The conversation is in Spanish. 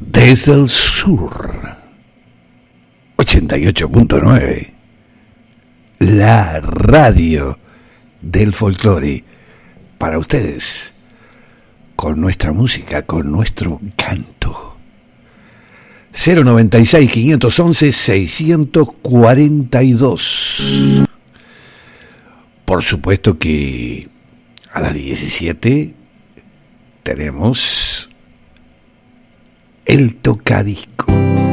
Desde el sur, 88.9, la radio del folclore, para ustedes, con nuestra música, con nuestro canto. 096-511-642. Por supuesto que a las 17 tenemos el tocadisco.